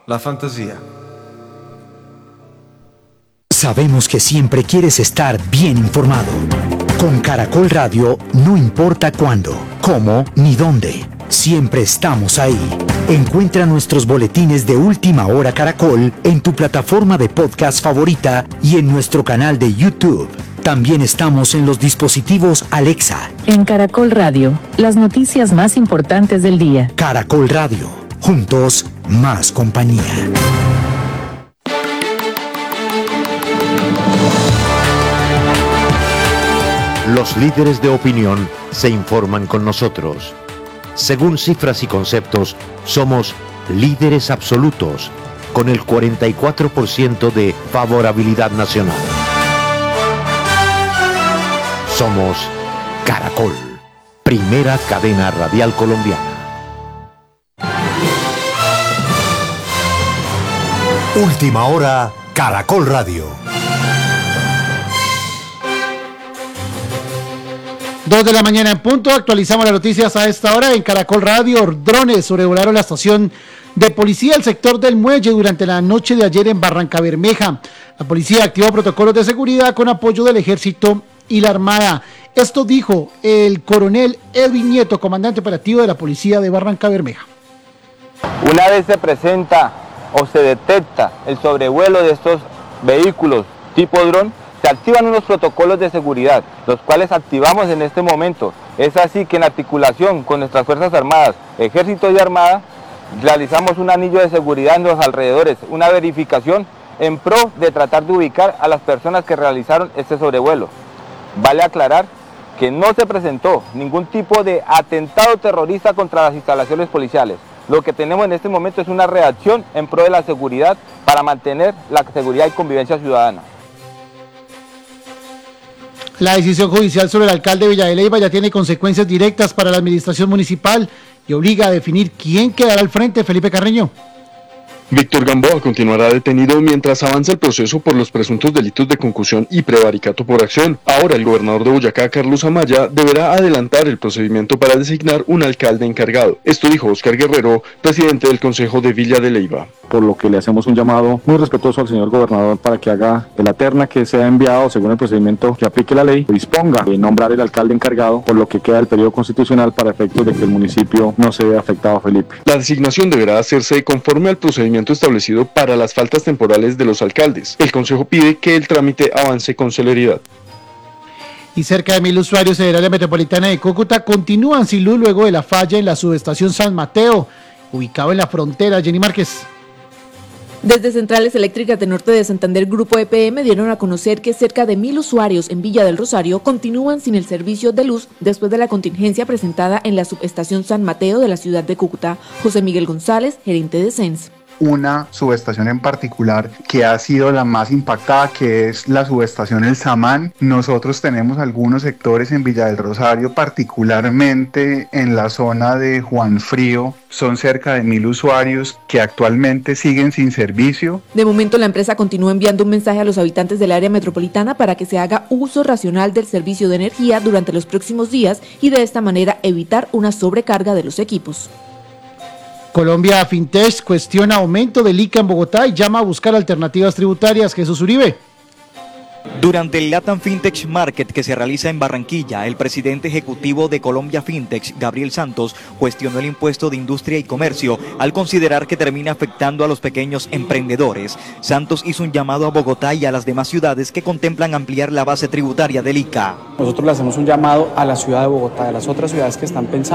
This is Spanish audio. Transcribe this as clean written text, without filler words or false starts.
la fantasía. Sabemos que siempre quieres estar bien informado. Con Caracol Radio, no importa cuándo, cómo ni dónde, siempre estamos ahí. Encuentra nuestros boletines de Última Hora Caracol en tu plataforma de podcast favorita y en nuestro canal de YouTube. También estamos en los dispositivos Alexa. En Caracol Radio, las noticias más importantes del día. Caracol Radio, juntos, más compañía. Los líderes de opinión se informan con nosotros. Según cifras y conceptos, somos líderes absolutos, con el 44% de favorabilidad nacional. Somos Caracol, primera cadena radial colombiana. Última Hora, Caracol Radio. 2 de la mañana en punto, actualizamos las noticias a esta hora en Caracol Radio. Drones sobrevolaron la estación de policía del sector del Muelle durante la noche de ayer en Barrancabermeja. La policía activó protocolos de seguridad con apoyo del Ejército y la Armada. Esto dijo el coronel Edwin Nieto, comandante operativo de la policía de Barrancabermeja. Una vez se presenta o se detecta el sobrevuelo de estos vehículos tipo dron, se activan unos protocolos de seguridad, los cuales activamos en este momento. Es así que en articulación con nuestras Fuerzas Armadas, Ejército y Armada, realizamos un anillo de seguridad en los alrededores, una verificación en pro de tratar de ubicar a las personas que realizaron este sobrevuelo. Vale aclarar que no se presentó ningún tipo de atentado terrorista contra las instalaciones policiales. Lo que tenemos en este momento es una reacción en pro de la seguridad para mantener la seguridad y convivencia ciudadana. La decisión judicial sobre el alcalde de Villa de Leyva ya tiene consecuencias directas para la administración municipal y obliga a definir quién quedará al frente. Felipe Carreño. Víctor Gamboa continuará detenido mientras avanza el proceso por los presuntos delitos de concusión y prevaricato por acción. Ahora el gobernador de Boyacá, Carlos Amaya, deberá adelantar el procedimiento para designar un alcalde encargado. Esto dijo Oscar Guerrero, presidente del Consejo de Villa de Leyva. Por lo que le hacemos un llamado muy respetuoso al señor gobernador para que haga de la terna que sea enviado según el procedimiento que aplique la ley, disponga de nombrar el alcalde encargado por lo que queda del periodo constitucional para efectos de que el municipio no se vea afectado, Felipe. La designación deberá hacerse conforme al procedimiento establecido para las faltas temporales de los alcaldes. El Consejo pide que el trámite avance con celeridad. Y cerca de 1.000 usuarios del área metropolitana de Cúcuta continúan sin luz luego de la falla en la subestación San Mateo, ubicado en la frontera. Jenny Márquez. Desde Centrales Eléctricas de Norte de Santander, Grupo EPM, dieron a conocer que cerca de 1.000 usuarios en Villa del Rosario continúan sin el servicio de luz después de la contingencia presentada en la subestación San Mateo de la ciudad de Cúcuta. José Miguel González, gerente de CENS. Una subestación en particular que ha sido la más impactada, que es la subestación El Samán. Nosotros tenemos algunos sectores en Villa del Rosario, particularmente en la zona de Juan Frío. Son cerca de 1.000 usuarios que actualmente siguen sin servicio. De momento, la empresa continúa enviando un mensaje a los habitantes del área metropolitana para que se haga uso racional del servicio de energía durante los próximos días y de esta manera evitar una sobrecarga de los equipos. Colombia Fintech cuestiona aumento del ICA en Bogotá y llama a buscar alternativas tributarias. Jesús Uribe. Durante el Latam Fintech Market que se realiza en Barranquilla, el presidente ejecutivo de Colombia Fintech, Gabriel Santos, cuestionó el impuesto de industria y comercio al considerar que termina afectando a los pequeños emprendedores. Santos hizo un llamado a Bogotá y a las demás ciudades que contemplan ampliar la base tributaria del ICA. Nosotros le hacemos un llamado a la ciudad de Bogotá, a las otras ciudades que están pensando